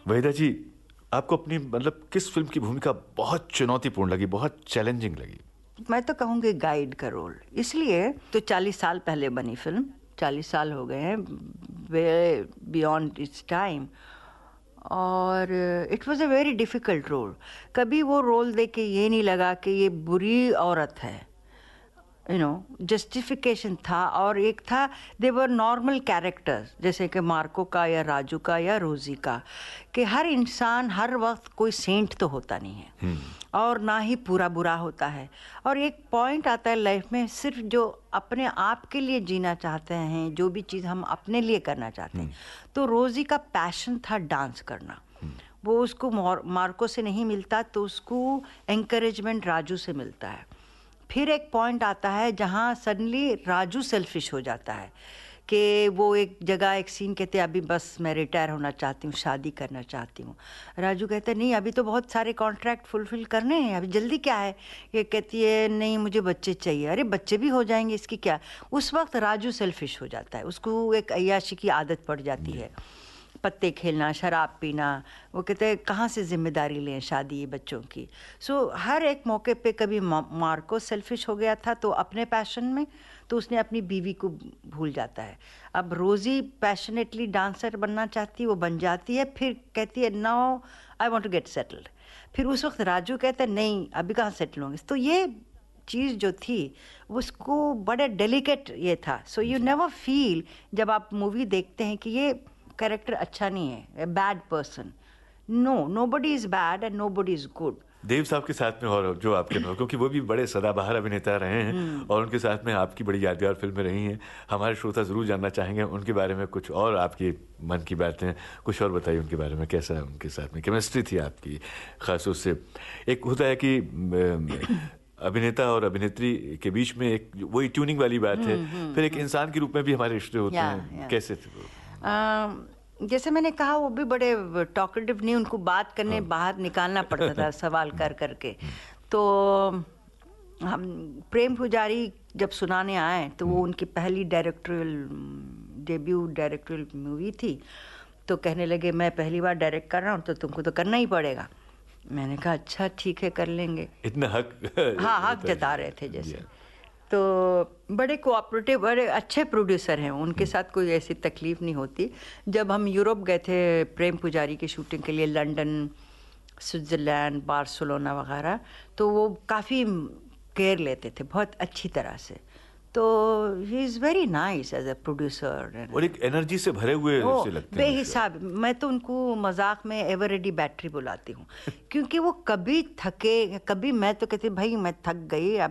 वहीदा जी, आपको अपनी मतलब किस फिल्म की भूमिका बहुत चुनौतीपूर्ण लगी, बहुत चैलेंजिंग लगी? मैं तो कहूँगी गाइड का रोल। इसलिए तो 40 साल पहले बनी फिल्म, 40 साल हो गए हैं, वे बियॉन्ड इट्स टाइम। और it was a very difficult role. कभी वो रोल देख के ये नहीं लगा कि ये बुरी औरत है, जस्टिफिकेशन था। और एक था, दे वर नॉर्मल कैरेक्टर्स, जैसे कि मार्को का या राजू का या रोजी का, कि हर इंसान हर वक्त कोई सेंट तो होता नहीं है और ना ही पूरा बुरा होता है। और एक पॉइंट आता है लाइफ में, सिर्फ जो अपने आप के लिए जीना चाहते हैं, जो भी चीज़ हम अपने लिए करना चाहते हैं। तो रोजी का पैशन था डांस करना, वो उसको मार्को से नहीं मिलता, तो उसको एंकरेजमेंट राजू से मिलता है। फिर एक पॉइंट आता है जहाँ सडनली राजू सेल्फिश हो जाता है कि वो एक जगह एक सीन कहते हैं, अभी बस मैं रिटायर होना चाहती हूँ, शादी करना चाहती हूँ। राजू कहता है नहीं, अभी तो बहुत सारे कॉन्ट्रैक्ट फुलफिल करने हैं, अभी जल्दी क्या है। ये कहती है नहीं, मुझे बच्चे चाहिए। अरे बच्चे भी हो जाएंगे, इसकी क्या। उस वक्त राजू सेल्फिश हो जाता है, उसको एक अय्याशी की आदत पड़ जाती है, पत्ते खेलना, शराब पीना। वो कहते हैं कहाँ से जिम्मेदारी लें शादी बच्चों की। सो हर एक मौके पे कभी मार्को सेल्फिश हो गया था तो अपने पैशन में, तो उसने अपनी बीवी को भूल जाता है। अब रोज़ी पैशनेटली डांसर बनना चाहती है, वो बन जाती है, फिर कहती है now I want to get settled. फिर उस वक्त राजू कहता है नहीं, अभी कहाँ सेटल होंगे। तो ये चीज़ जो थी उसको बड़े डेलिकेट ये था। सो यू नेवर फील, जब आप मूवी देखते हैं, कि ये कैरेक्टर अच्छा नहीं है, bad person. No, nobody is bad and nobody is good. देव साहब के साथ में और जो आपके में, क्योंकि वो भी बड़े सदाबहार अभिनेता रहे हैं और उनके साथ में आपकी बड़ी यादगार फिल्में रही हैं। हमारे श्रोता जरूर जानना चाहेंगे उनके बारे में कुछ और, आपकी मन की बातें कुछ और बताइए उनके बारे में। कैसा है उनके साथ में केमिस्ट्री थी आपकी खास उससे? एक होता है कि अभिनेता और अभिनेत्री के बीच में एक वही ट्यूनिंग वाली बात है, फिर एक इंसान के रूप में भी हमारे रिश्ते होते हैं। कैसे थे वो? जैसे मैंने कहा, वो भी बड़े टॉकेटिव नहीं, उनको बात करने बाहर निकालना पड़ता था सवाल कर करके। तो हम प्रेम पुजारी जब सुनाने आए, तो वो उनकी पहली डेब्यू डायरेक्टोरियल मूवी थी। तो कहने लगे मैं पहली बार डायरेक्ट कर रहा हूँ, तो तुमको तो करना ही पड़ेगा। मैंने कहा अच्छा ठीक है, कर लेंगे। इतना हक हाँ, हक जता रहे थे जैसे। तो बड़े कोऑपरेटिव, बड़े अच्छे प्रोड्यूसर हैं, उनके साथ कोई ऐसी तकलीफ नहीं होती। जब हम यूरोप गए थे प्रेम पुजारी की शूटिंग के लिए, लंदन, स्विट्ज़रलैंड, बार्सिलोना वगैरह, तो वो काफ़ी केयर लेते थे बहुत अच्छी तरह से। तो he is very nice as a producer. और एक एनर्जी से भरे हुए से लगते हैं बेहिसाब। मैं तो उनको मजाक में एवर रेडी बैटरी बुलाती हूँ क्योंकि वो कभी थके, कभी मैं तो कहती भाई मैं थक गई, अब